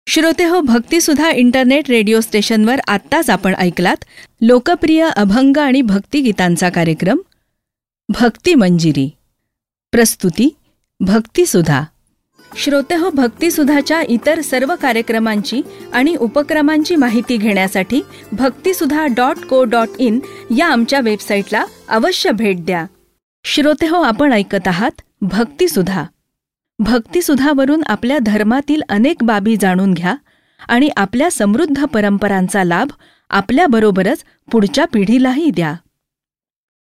श्रोतेहो, भक्तिसुधा internet radio स्टेशनवर आत्ताच आपण ऐकलात लोकप्रिय अभंग आणि भक्तिगीतांचा कार्यक्रम भक्ती मंजिरी. प्रस्तुती भक्तिसुधा. श्रोतेहो, भक्तिसुधाच्या इतर सर्व कार्यक्रमांची आणि उपक्रमांची माहिती घेण्यासाठी भक्तिसुधा.co.in या आमच्या वेबसाईटला अवश्य भेट द्या. श्रोतेहो, आपण ऐकत आहात भक्तिसुधा. भक्तिसुधावरून आपल्या धर्मातील अनेक बाबी जाणून घ्या आणि आपल्या समृद्ध परंपरांचा लाभ आपल्याबरोबरच पुढच्या पिढीलाही द्या.